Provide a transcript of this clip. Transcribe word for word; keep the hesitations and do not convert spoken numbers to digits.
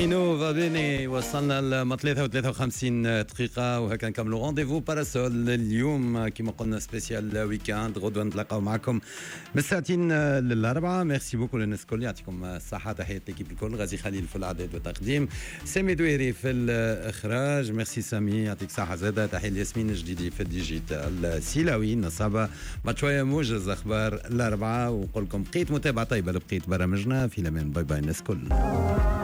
نوفا بيني وصلنا ل ثلاثة وثلاثة وخمسين دقيقة وهكا نكملوا رونديفو باراسول اليوم كما قلنا سبيسيال ويكاند. غدوة نتلاقاو معكم من الساعتين للأربعة. ميرسي بوكو للناس الكل، يعطيكم الصحة. تحية ليكيب الكل، غازي خليل في الإعداد والتقديم، سامي دويري في الإخراج. ميرسي سامي، يعطيك صحة زادة. تحية لياسمين الجديدي في الديجيتال، سيلاوي نصابة بعد شوية موجز أخبار الأربعة. ونقول لكم بقيت متابعة طيبة لبقيت برامجنا في الأمان. باي باي الناس الكل.